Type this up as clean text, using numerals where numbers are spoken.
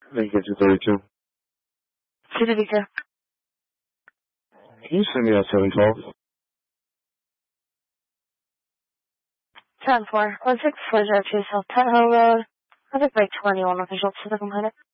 Make it 232. 232. Can you send me that 712? 10-4. 16402 South Tahoe Road. Traffic break 21 official to the complainant.